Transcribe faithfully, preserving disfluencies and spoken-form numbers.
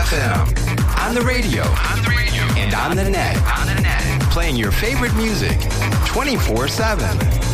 F M. On the radio. On the radio. And on the net. On the net. Playing your favorite music twenty-four seven.